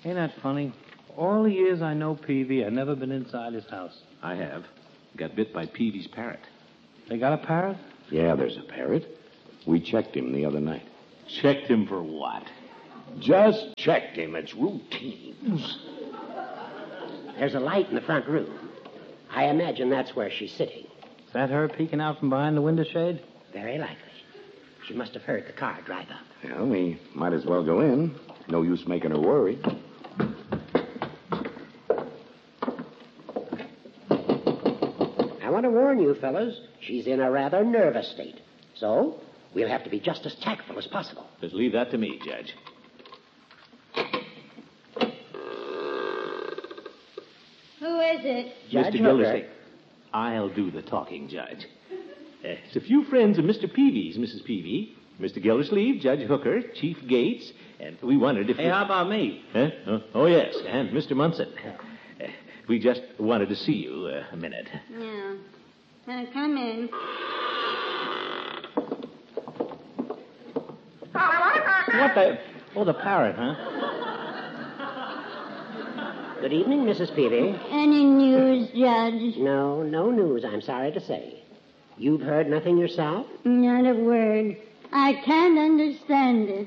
Ain't that funny? All the years I know Peavy, I've never been inside his house. I have. Got bit by Peavy's parrot. They got a parrot? Yeah, there's a parrot. We checked him the other night. Checked him for what? Just checked him. It's routine. There's a light in the front room. I imagine that's where she's sitting. Is that her peeking out from behind the window shade? Very likely. She must have heard the car drive up. Well, we might as well go in. No use making her worry. I want to warn you, fellows, she's in a rather nervous state. So, we'll have to be just as tactful as possible. Just leave that to me, Judge. Who is it? Judge Mr. Hooker. Gildersleeve. I'll do the talking, Judge. It's a few friends of Mr. Peavy's, Mrs. Peavy. Mr. Gildersleeve, Judge Hooker, Chief Gates, and we wondered if... Hey, how about me? Huh? Oh, yes, and Mr. Munson. We just wanted to see you a minute. Yeah. Come in. What the... Oh, the parrot, huh? Good evening, Mrs. Peavy. Any news, Judge? No news, I'm sorry to say. You've heard nothing yourself? Not a word. I can't understand it.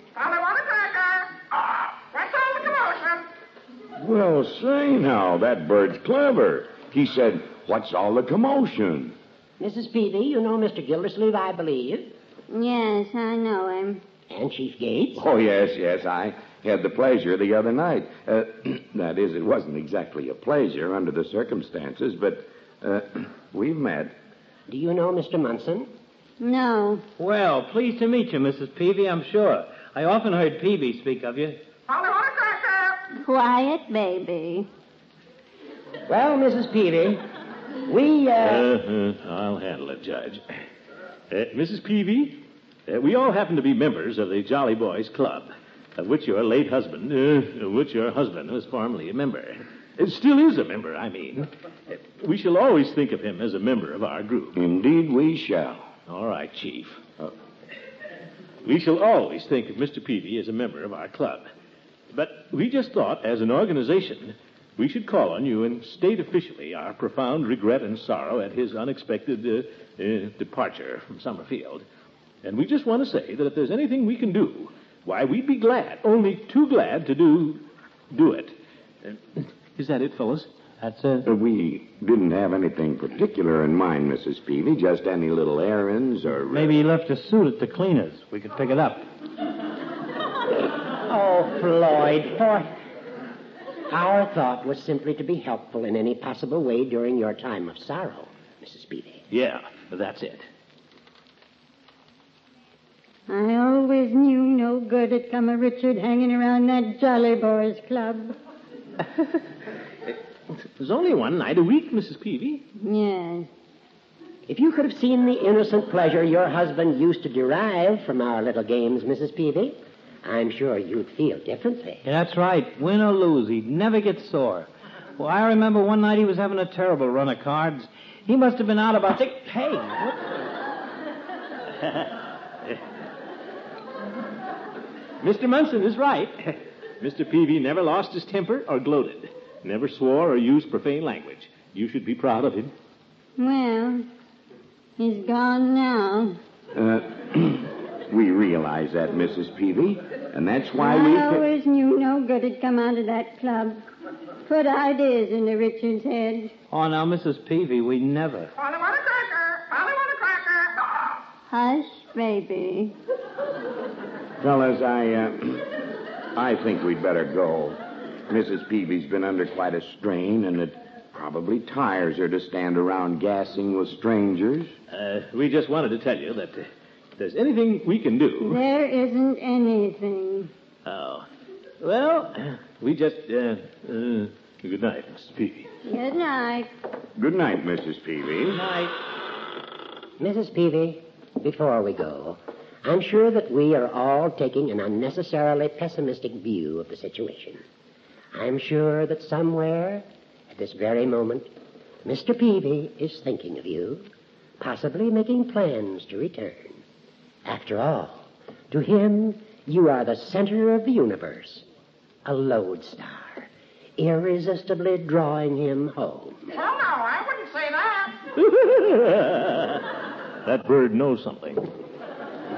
What's all the commotion? Well, say now, that bird's clever. He said, "What's all the commotion?" Mrs. Peavy, you know Mr. Gildersleeve, I believe. Yes, I know him. And Chief Gates. Oh, yes. I had the pleasure the other night. That is, it wasn't exactly a pleasure under the circumstances, but we've met. Do you know Mr. Munson? No. Well, pleased to meet you, Mrs. Peavy, I'm sure. I often heard Peavy speak of you. Quiet, baby. Well, Mrs. Peavy, we, I'll handle it, Judge. Mrs. Peavy, we all happen to be members of the Jolly Boys Club, of which your late husband, was formerly a member. Still is a member, I mean. We shall always think of him as a member of our group. Indeed we shall. All right, Chief. We shall always think of Mr. Peavy as a member of our club. But we just thought, as an organization, we should call on you and state officially our profound regret and sorrow at his unexpected departure from Summerfield. And we just want to say that if there's anything we can do, why, we'd be glad, only too glad to do it. Is that it, fellas? That's it. We didn't have anything particular in mind, Mrs. Peavy, just any little errands or... Maybe he left a suit at the cleaners. We could pick it up. Oh, Floyd, our thought was simply to be helpful in any possible way during your time of sorrow, Mrs. Peavy. Yeah, that's it. I always knew no good had come of Richard hanging around that Jolly Boys Club. There's only one night a week, Mrs. Peavy. Yes. If you could have seen the innocent pleasure your husband used to derive from our little games, Mrs. Peavy, I'm sure you'd feel differently. Yeah, that's right. Win or lose, he'd never get sore. Well, I remember one night he was having a terrible run of cards. He must have been out about six... Hey, what? Mr. Munson is right. Mr. Peavy never lost his temper or gloated. Never swore or used profane language. You should be proud of him. Well, he's gone now. We realize that, Mrs. Peavy, and that's why I always knew no good had come out of that club. Put ideas into Richard's head. Oh, now, Mrs. Peavy, we never... Polly want a cracker. Hush, baby. Fellas, I think we'd better go. Mrs. Peavy's been under quite a strain, and it probably tires her to stand around gassing with strangers. We just wanted to tell you that if there's anything we can do... There isn't anything. Oh. Well, we just... good night, Mrs. Peavy. Good night. Good night, Mrs. Peavy. Good night. Mrs. Peavy, before we go, I'm sure that we are all taking an unnecessarily pessimistic view of the situation. I'm sure that somewhere, at this very moment, Mr. Peavy is thinking of you, possibly making plans to return. After all, to him, you are the center of the universe. a lodestar, irresistibly drawing him home. Well, no, I wouldn't say that. That bird knows something.